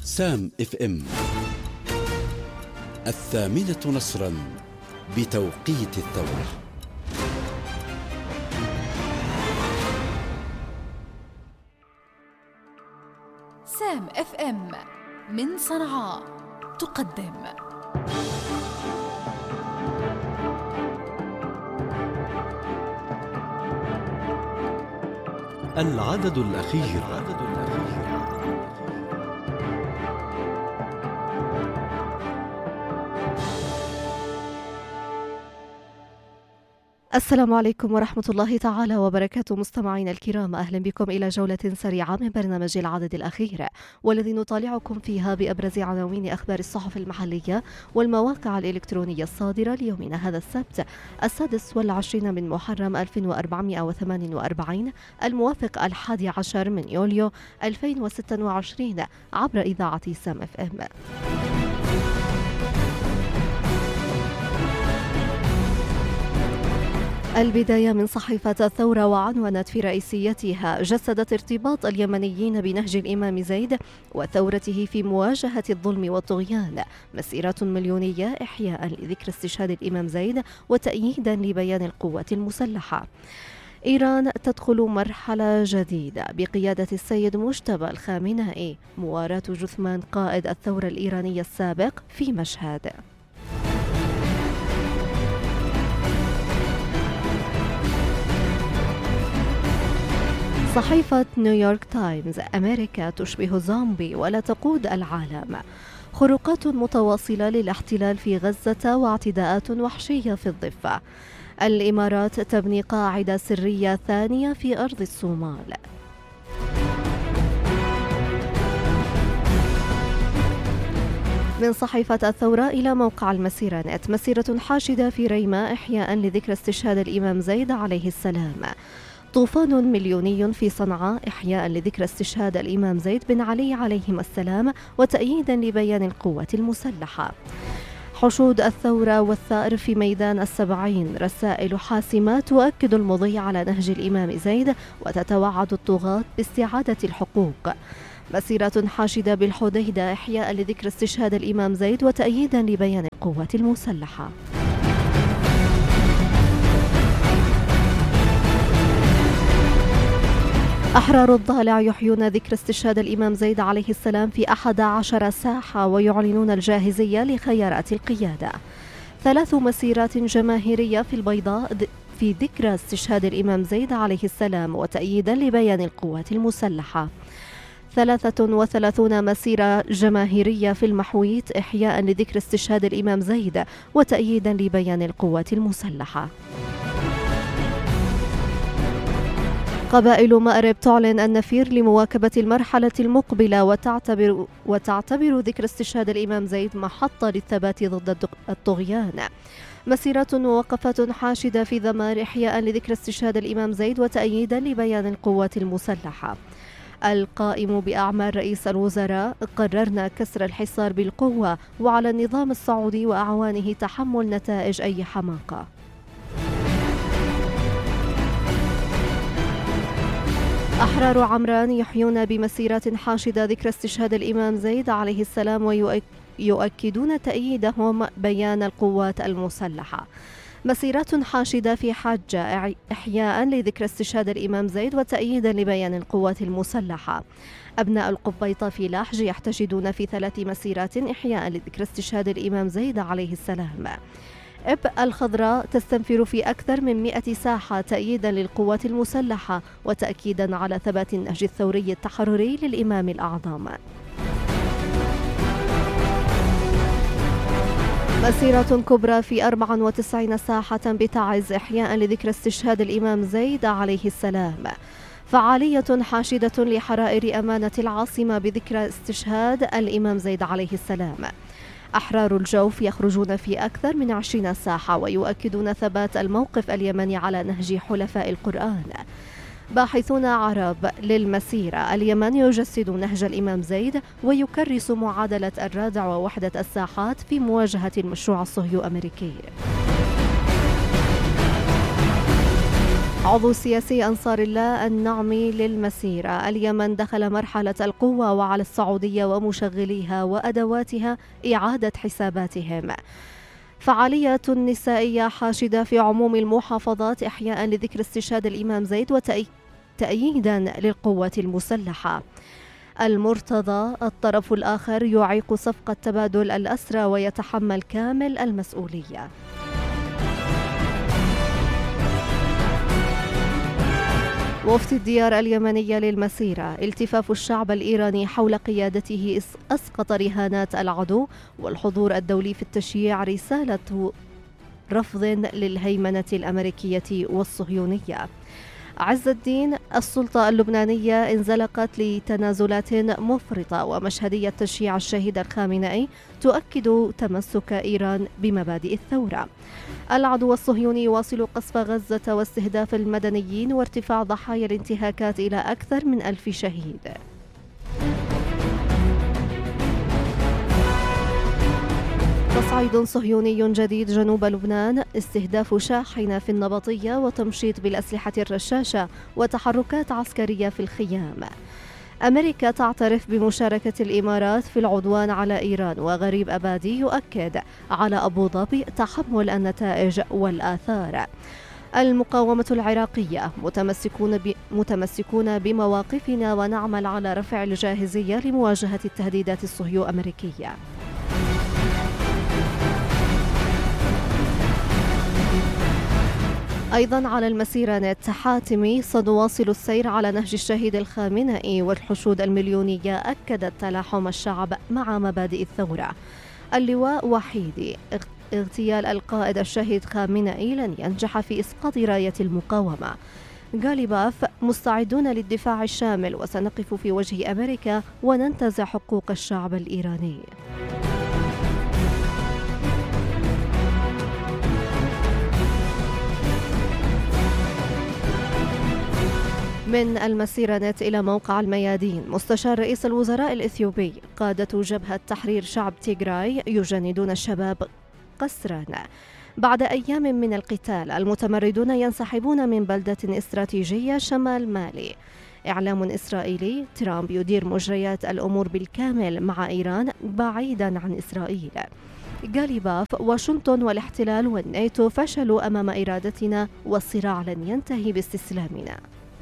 سام اف ام 8 نصرا بتوقيت الثورة. سام اف ام من صنعاء تقدم العدد الأخير. السلام عليكم ورحمة الله تعالى وبركاته. مستمعينا الكرام، أهلا بكم إلى جولة سريعة من برنامج العدد الأخير، والذي نطالعكم فيها بأبرز عناوين أخبار الصحف المحلية والمواقع الإلكترونية الصادرة ليومنا هذا السبت 26 من محرم 1448 الموافق 11 من يوليو 2026 عبر إذاعة سام اف ام. البداية من صحيفة الثورة، وعنونت في رئيسيتها: جسدت ارتباط اليمنيين بنهج الإمام زيد وثورته في مواجهة الظلم والطغيان، مسيرة مليونية إحياء لذكرى استشهاد الإمام زيد وتأييدا لبيان القوات المسلحة. إيران تدخل مرحلة جديدة بقيادة السيد مجتبى الخامنائي، مواراة جثمان قائد الثورة الإيرانية السابق في مشهد. صحيفة نيويورك تايمز: أمريكا تشبه زومبي ولا تقود العالم، خروقات متواصلة للاحتلال في غزة واعتداءات وحشية في الضفة. الإمارات تبني قاعدة سرية ثانية في أرض الصومال. من صحيفة الثورة إلى موقع المسيرة نت: مسيرة حاشدة في ريما إحياء لذكرى استشهاد الإمام زيد عليه السلام. طوفان مليوني في صنعاء إحياء لذكرى استشهاد الإمام زيد بن علي عليهما السلام وتأييدا لبيان القوات المسلحة. حشود الثورة والثائر في ميدان السبعين، رسائل حاسمة تؤكد المضي على نهج الإمام زيد وتتوعد الطغاة باستعادة الحقوق. مسيرة حاشدة بالحديدة إحياء لذكرى استشهاد الإمام زيد وتأييدا لبيان القوات المسلحة. أحرار الضالع يحيون ذكر استشهاد الإمام زيد عليه السلام في 11 ساحة ويعلنون الجاهزية لخيارات القيادة. 3 مسيرات جماهيرية في البيضاء في ذكرى استشهاد الإمام زيد عليه السلام وتأييدا لبيان القوات المسلحة. 33 مسيرة جماهيرية في المحويت إحياء لذكر استشهاد الإمام زيد وتأييدا لبيان القوات المسلحة. قبائل مأرب تعلن النفير لمواكبة المرحلة المقبلة وتعتبر ذكر استشهاد الإمام زيد محطة للثبات ضد الطغيان. مسيرات ووقفات حاشدة في ذمار إحياء لذكر استشهاد الإمام زيد وتأييدا لبيان القوات المسلحة. القائم بأعمال رئيس الوزراء: قررنا كسر الحصار بالقوة، وعلى النظام السعودي وأعوانه تحمل نتائج أي حماقة. أحرار عمران يحيون بمسيرات حاشدة ذكرى استشهاد الإمام زيد عليه السلام ويؤكدون تأييدهم بيان القوات المسلحة. مسيرات حاشدة في حجة إحياء لذكرى استشهاد الإمام زيد وتأييدا لبيان القوات المسلحة. أبناء القبيطة في لاحج يحتشدون في 3 مسيرات إحياء لذكرى استشهاد الإمام زيد عليه السلام. إب الخضراء تستنفر في أكثر من 100 ساحة تأييدا للقوات المسلحة وتأكيدا على ثبات النهج الثوري التحرري للإمام الأعظم. مسيرة كبرى في 94 ساحة بتعز إحياء لذكرى استشهاد الإمام زيد عليه السلام. فعالية حاشدة لحرائر أمانة العاصمة بذكرى استشهاد الإمام زيد عليه السلام. أحرار الجوف يخرجون في أكثر من 20 ساحة ويؤكدون ثبات الموقف اليمني على نهج حلفاء القرآن. باحثون عرب للمسيرة: اليمن يجسد نهج الإمام زيد ويكرس معادلة الرادع ووحدة الساحات في مواجهة المشروع الصهيو أمريكي. عضو سياسي أنصار الله النعمي للمسيرة: اليمن دخل مرحلة القوة، وعلى السعودية ومشغليها وأدواتها إعادة حساباتهم. فعالية نسائية حاشدة في عموم المحافظات إحياء لذكر استشهاد الإمام زيد وتأييدا للقوات المسلحة. المرتضى: الطرف الآخر يعيق صفقة تبادل الأسرى ويتحمل كامل المسؤولية. وفد الديار اليمنية للمسيرة: التفاف الشعب الإيراني حول قيادته أسقط رهانات العدو، والحضور الدولي في التشييع رسالة رفض للهيمنة الأمريكية والصهيونية. عز الدين: السلطة اللبنانية انزلقت لتنازلات مفرطة، ومشهدية تشييع الشهيد الخامنئي تؤكد تمسك إيران بمبادئ الثورة. العدو الصهيوني يواصل قصف غزة واستهداف المدنيين وارتفاع ضحايا الانتهاكات إلى أكثر من 1000 شهيد. تصعيد صهيوني جديد جنوب لبنان: استهداف شاحنة في النبطية وتمشيط بالأسلحة الرشاشة وتحركات عسكرية في الخيام. أمريكا تعترف بمشاركة الإمارات في العدوان على إيران، وغريب أبادي يؤكد على أبو ظبي تحمل النتائج والآثار. المقاومة العراقية: متمسكون بمواقفنا ونعمل على رفع الجاهزية لمواجهة التهديدات الصهيو أمريكية. أيضا على المسيرة نت: حاتمي: سنواصل السير على نهج الشهيد الخامنئي، والحشود المليونية أكدت تلاحم الشعب مع مبادئ الثورة. اللواء وحيدي: اغتيال القائد الشهيد خامنئي لن ينجح في إسقاط راية المقاومة. غاليباف: مستعدون للدفاع الشامل، وسنقف في وجه أمريكا وننتزع حقوق الشعب الإيراني. من المسيرة نت إلى موقع الميادين: مستشار رئيس الوزراء الإثيوبي: قادة جبهة تحرير شعب تيغراي يجندون الشباب قسرا. بعد أيام من القتال، المتمردون ينسحبون من بلدة استراتيجية شمال مالي. إعلام إسرائيلي: ترامب يدير مجريات الأمور بالكامل مع إيران بعيدا عن إسرائيل. غاليباف: واشنطن والاحتلال والناتو فشلوا أمام إرادتنا، والصراع لن ينتهي باستسلامنا.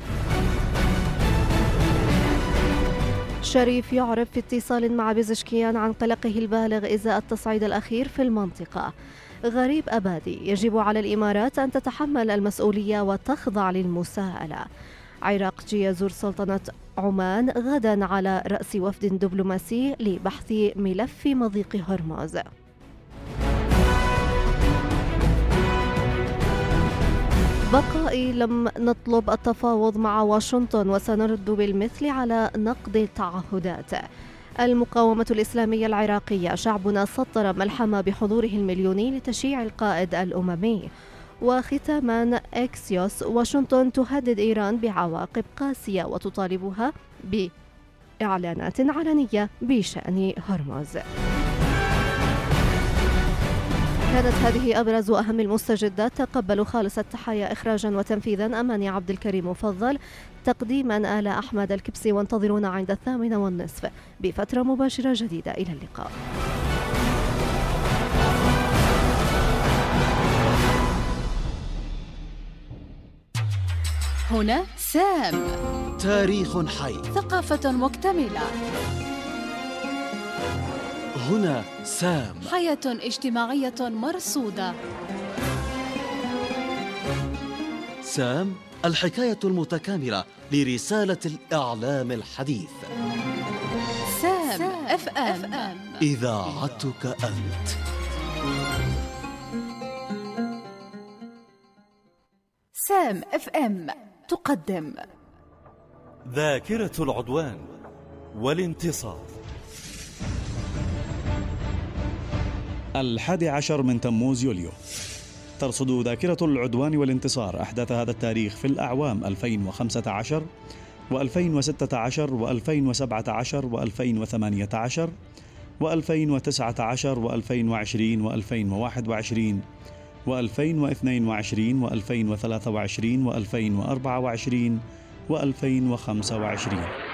شريف يعرب في اتصال مع بيزشكيان عن قلقه البالغ إزاء التصعيد الأخير في المنطقة. غريب أبادي: يجب على الإمارات أن تتحمل المسؤولية وتخضع للمساءلة. عراقجي يزور سلطنة عمان غدا على رأس وفد دبلوماسي لبحث ملف مضيق هرمز. بقائي: لم نطلب التفاوض مع واشنطن وسنرد بالمثل على نقض التعهدات. المقاومة الإسلامية العراقية: شعبنا سطر ملحمة بحضوره المليوني لتشييع القائد الأممي. وختاما إكسيوس: واشنطن تهدد إيران بعواقب قاسية وتطالبها بإعلانات علنية بشأن هرمز. كانت هذه أبرز وأهم المستجدات. تقبلوا خالص التحايا إخراجا وتنفيذا أماني عبد الكريم مفضل، تقديما آل أحمد الكبسي، وانتظرونا عند 8:30 بفترة مباشرة جديدة. إلى اللقاء. هنا سام، تاريخ حي، ثقافة مكتملة. هنا سام، حياة اجتماعية مرصودة. سام، الحكاية المتكاملة لرسالة الإعلام الحديث. سام اف ام، إذاعتك أنت. سام اف ام تقدم ذاكرة العدوان والانتصار. 11 من تموز يوليو. ترصد ذاكرة العدوان والانتصار أحداث هذا التاريخ في الأعوام 2015 و2016 و2017 و2018 و2019 و2020 و2021 و2022 و2023 و2024 و2025.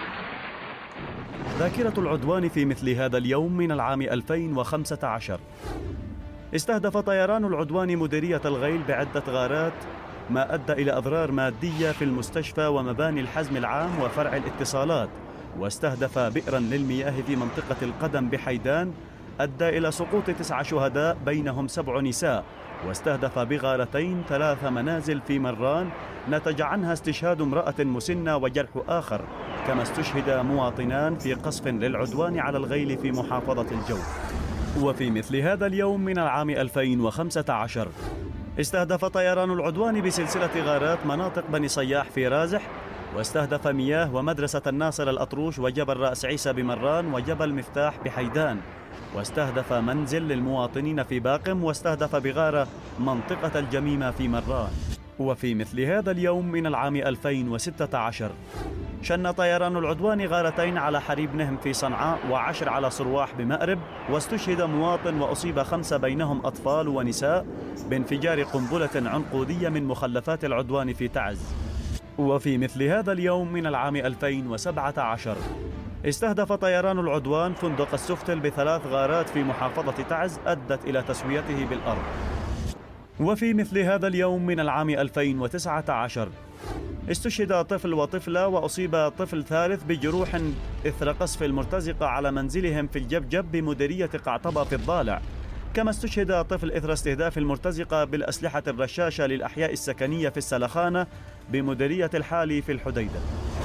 ذاكرة العدوان في مثل هذا اليوم من العام 2015. استهدف طيران العدوان مديرية الغيل بعدة غارات، ما أدى إلى أضرار مادية في المستشفى ومباني الحزم العام وفرع الاتصالات، واستهدف بئراً للمياه في منطقة القدم بحيدان أدى إلى سقوط 9 شهداء بينهم 7 نساء، واستهدف بغارتين 3 منازل في مران نتج عنها استشهاد امرأة مسنة وجرح آخر، كما استشهد مواطنان في قصف للعدوان على الغيل في محافظة الجوف. وفي مثل هذا اليوم من العام 2015 استهدف طيران العدوان بسلسلة غارات مناطق بني صياح في رازح، واستهدف مياه ومدرسة الناصر الأطروش وجبل رأس عيسى بمران وجبل مفتاح بحيدان، واستهدف منزل للمواطنين في باقم، واستهدف بغارة منطقة الجميمة في مران. وفي مثل هذا اليوم من العام 2016 شن طيران العدوان غارتين على حريب نهم في صنعاء و10 على صرواح بمأرب، واستشهد مواطن وأصيب 5 بينهم أطفال ونساء بانفجار قنبلة عنقودية من مخلفات العدوان في تعز. وفي مثل هذا اليوم من العام 2017 استهدف طيران العدوان فندق السفتل ب3 غارات في محافظة تعز أدت إلى تسويته بالأرض. وفي مثل هذا اليوم من العام 2019 استشهد طفل وطفلة وأصيب طفل ثالث بجروح إثر قصف المرتزقة على منزلهم في الجبجب بمديرية قعطبة في الضالع، كما استشهد طفل إثر استهداف المرتزقة بالأسلحة الرشاشة للأحياء السكنية في السلخانة بمديرية الحالي في الحديدة.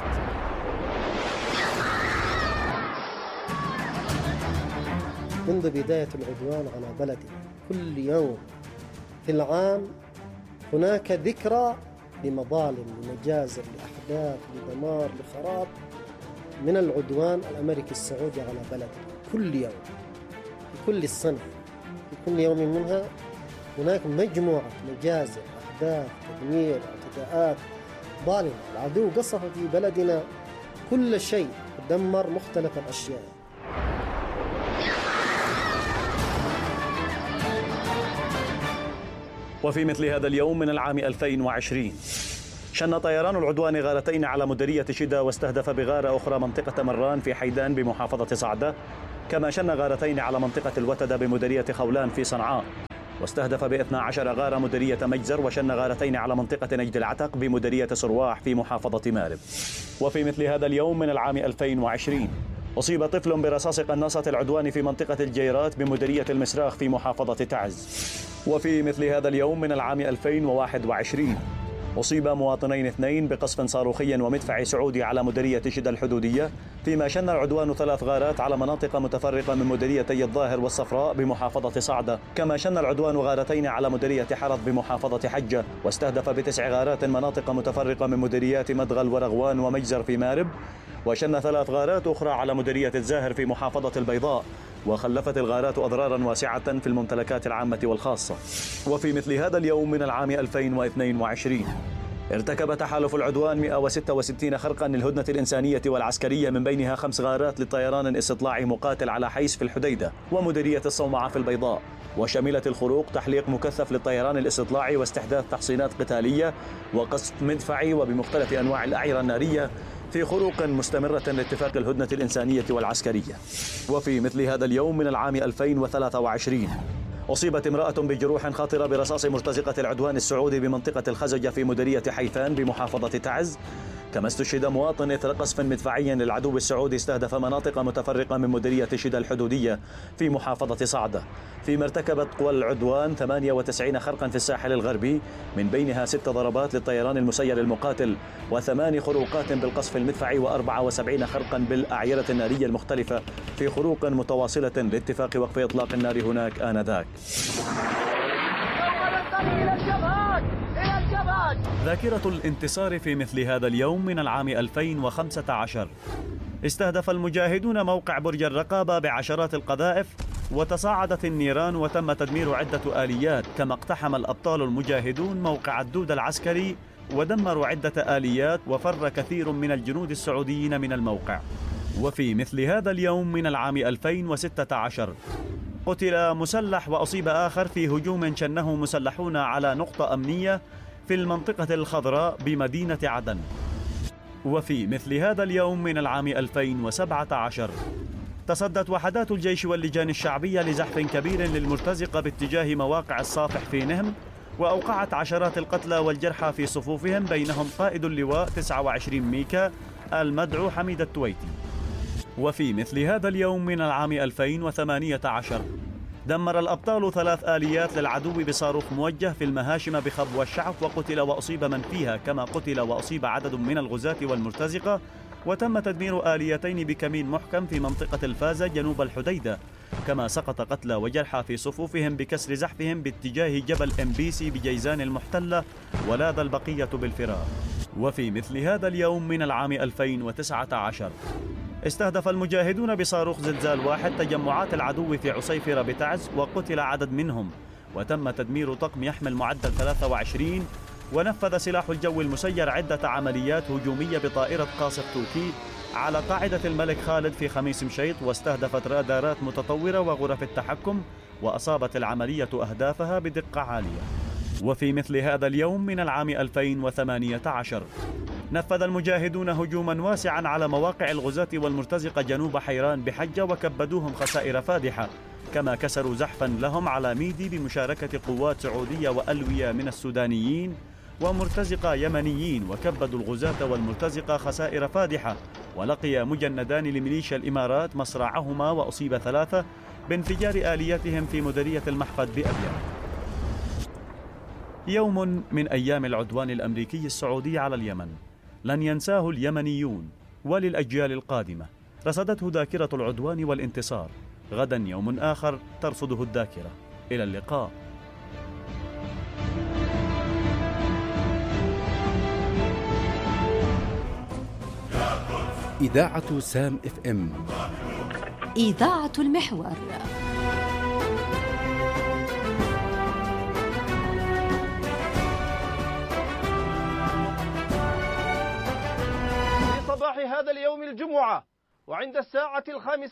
منذ بداية العدوان على بلدنا كل يوم في العام هناك ذكرى لمظالم، لمجازر، لأحداث، لدمار، لخراب من العدوان الأمريكي السعودي على بلدنا كل يوم، في كل السنة، في كل يوم منها هناك مجموعة مجازر، أحداث، تدمير، اعتداءات ظالمة. العدو قصف في بلدنا كل شيء، دمر مختلف الأشياء. وفي مثل هذا اليوم من العام 2020 شن طيران العدوان غارتين على مديرية شدة، واستهدف بغارة أخرى منطقة مران في حيدان بمحافظة صعدة، كما شن غارتين على منطقة الوتدة بمديرية خولان في صنعاء، واستهدف ب12 غارة مديرية مجزر، وشن غارتين على منطقة نجد العتق بمديرية صرواح في محافظة مارب. وفي مثل هذا اليوم من العام 2020 أصيب طفل برصاص قناصة العدوان في منطقة الجيرات بمديرية المسراخ في محافظة تعز. وفي مثل هذا اليوم من العام 2021 أصيب مواطنين 2 بقصف صاروخي ومدفعي سعودي على مديرية شدة الحدودية، فيما شن العدوان 3 غارات على مناطق متفرقة من مديريتي الظاهر والصفراء بمحافظة صعدة، كما شن العدوان غارتين على مديرية حرض بمحافظة حجة، واستهدف ب9 غارات مناطق متفرقة من مديريات مدغل ورغوان ومجزر في مارب، وشن 3 غارات أخرى على مديرية الزاهر في محافظة البيضاء، وخلفت الغارات أضرارا واسعة في الممتلكات العامة والخاصة. وفي مثل هذا اليوم من العام 2022 ارتكب تحالف العدوان 166 خرقا للهدنة الإنسانية والعسكرية، من بينها 5 غارات للطيران الاستطلاعي مقاتل على حيس في الحديدة ومديرية الصومعة في البيضاء، وشملت الخروق تحليق مكثف للطيران الاستطلاعي واستحداث تحصينات قتالية وقصف مدفعي وبمختلف أنواع الأعيرة النارية في خروق مستمرة لاتفاق الهدنة الإنسانية والعسكرية. وفي مثل هذا اليوم من العام 2023 أصيبت امرأة بجروح خطرة برصاص مرتزقة العدوان السعودي بمنطقة الخزجة في مديرية حيفان بمحافظة تعز، كما استشهد مواطن إثر قصف مدفعي للعدو السعودي استهدف مناطق متفرقة من مديرية شدة الحدودية في محافظة صعدة، فيما ارتكبت قوى العدوان 98 خرقا في الساحل الغربي، من بينها 6 ضربات للطيران المسير المقاتل و8 خروقات بالقصف المدفعي و74 خرقا بالأعيرة النارية المختلفة في خروق متواصلة لاتفاق وقف إطلاق النار هناك آنذاك. ذاكرة الانتصار في مثل هذا اليوم من العام 2015 استهدف المجاهدون موقع برج الرقابة بعشرات القذائف، وتصاعدت النيران وتم تدمير عدة آليات، كما اقتحم الأبطال المجاهدون موقع الدود العسكري ودمروا عدة آليات، وفر كثير من الجنود السعوديين من الموقع. وفي مثل هذا اليوم من العام 2016 قتل مسلح وأصيب آخر في هجوم شنه مسلحون على نقطة أمنية في المنطقة الخضراء بمدينة عدن. وفي مثل هذا اليوم من العام 2017 تصدت وحدات الجيش واللجان الشعبية لزحف كبير للمرتزقة باتجاه مواقع الصافح في نهم، وأوقعت عشرات القتلى والجرحى في صفوفهم، بينهم قائد اللواء 29 ميكا المدعو حميد التويتي. وفي مثل هذا اليوم من العام 2018 دمر الأبطال 3 آليات للعدو بصاروخ موجه في المهاشم بخبوة الشعب، وقتل وأصيب من فيها، كما قتل وأصيب عدد من الغزاة والمرتزقة. وتم تدمير آليتين بكمين محكم في منطقة الفازة جنوب الحديدة، كما سقط قتلى وجرحى في صفوفهم بكسر زحفهم باتجاه جبل MBC بجيزان المحتلة، ولاذ البقية بالفرار. وفي مثل هذا اليوم من العام 2019 استهدف المجاهدون بصاروخ زلزال 1 تجمعات العدو في عصيفرة بتعز، وقتل عدد منهم، وتم تدمير طقم يحمل معدل 23. ونفذ سلاح الجو المسير عدة عمليات هجومية بطائرة قاصف توكي على قاعدة الملك خالد في خميس مشيط، واستهدفت رادارات متطورة وغرف التحكم، وأصابت العملية أهدافها بدقة عالية. وفي مثل هذا اليوم من العام 2018 نفذ المجاهدون هجوما واسعا على مواقع الغزاة والمرتزقة جنوب حيران بحجة، وكبدوهم خسائر فادحة، كما كسروا زحفا لهم على ميدي بمشاركة قوات سعودية وألوية من السودانيين ومرتزقة يمنيين، وكبدوا الغزاة والمرتزقة خسائر فادحة. ولقي مجندان لميليشيا الإمارات مصرعهما وأصيب 3 بانفجار آليتهم في مديرية المحفد بأبيان. يوم من أيام العدوان الأمريكي السعودي على اليمن لن ينساه اليمنيون، وللأجيال القادمة رصدته ذاكرة العدوان والانتصار. غدا يوم آخر ترصده الذاكرة. إلى اللقاء. إذاعة سام FM. إذاعة المحور. في صباح هذا اليوم الجمعة وعند الساعة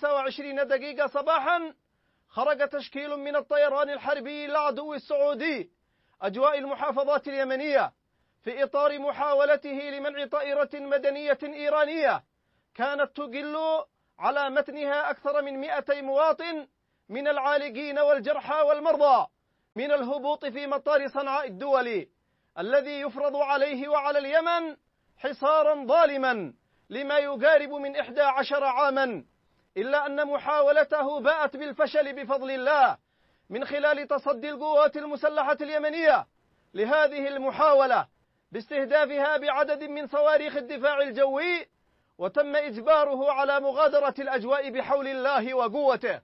25 صباحا خرج تشكيل من الطيران الحربي للعدو السعودي أجواء المحافظات اليمنية في إطار محاولته لمنع طائرة مدنية إيرانية كانت تجل على متنها أكثر من 200 مواطن من العالقين والجرحى والمرضى من الهبوط في مطار صنعاء الدولي الذي يفرض عليه وعلى اليمن حصارا ظالما لما يقارب من 11 عاما، إلا أن محاولته باءت بالفشل بفضل الله من خلال تصدي القوات المسلحة اليمنية لهذه المحاولة باستهدافها بعدد من صواريخ الدفاع الجوي، وتم إجباره على مغادرة الأجواء بحول الله وقوته.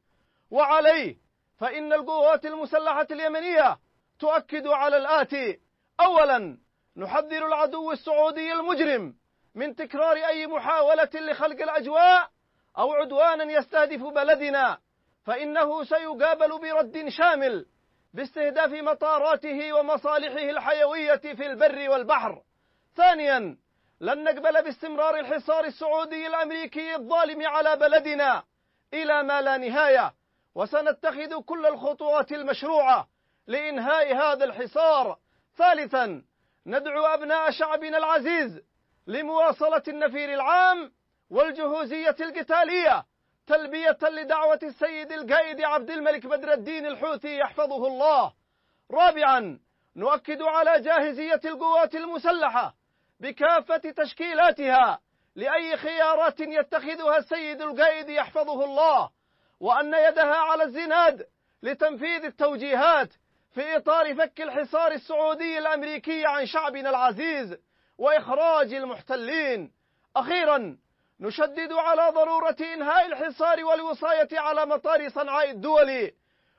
وعليه فإن القوات المسلحة اليمنية تؤكد على الآتي: أولا، نحذر العدو السعودي المجرم من تكرار أي محاولة لخلق الأجواء أو عدوانا يستهدف بلدنا، فإنه سيقابل برد شامل باستهداف مطاراته ومصالحه الحيوية في البر والبحر. ثانيا، لن نقبل باستمرار الحصار السعودي الأمريكي الظالم على بلدنا إلى ما لا نهاية، وسنتخذ كل الخطوات المشروعة لإنهاء هذا الحصار. ثالثا، ندعو أبناء شعبنا العزيز لمواصلة النفير العام والجهوزية القتالية تلبية لدعوة السيد القائد عبد الملك بدر الدين الحوثي يحفظه الله. رابعا، نؤكد على جاهزية القوات المسلحة بكافة تشكيلاتها لأي خيارات يتخذها السيد القائد يحفظه الله، وأن يدها على الزناد لتنفيذ التوجيهات في إطار فك الحصار السعودي الأمريكي عن شعبنا العزيز وإخراج المحتلين. أخيرا، نشدد على ضرورة إنهاء الحصار والوصاية على مطار صنعاء الدولي،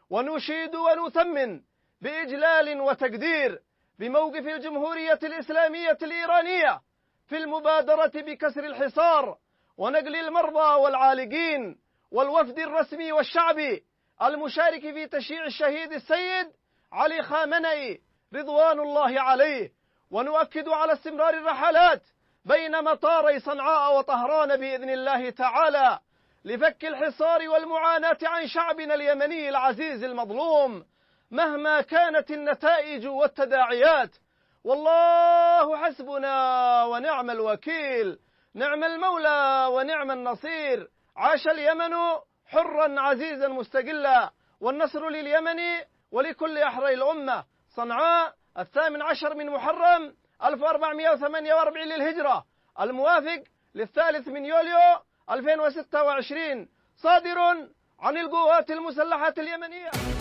ونشيد ونثمن بإجلال وتقدير بموقف الجمهورية الإسلامية الإيرانية في المبادرة بكسر الحصار ونقل المرضى والعالقين والوفد الرسمي والشعبي المشارك في تشييع الشهيد السيد علي خامنئي رضوان الله عليه. ونؤكد على استمرار الرحلات بين مطاري صنعاء وطهران بإذن الله تعالى لفك الحصار والمعاناة عن شعبنا اليمني العزيز المظلوم مهما كانت النتائج والتداعيات. والله حسبنا ونعم الوكيل، نعم المولى ونعم النصير. عاش اليمن حرا عزيزا مستقلا، والنصر لليمن ولكل أحرى الأمة. صنعاء 18 من محرم 1448 للهجرة، الموافق للثالث من يوليو 2026، صادر عن القوات المسلحة اليمنية.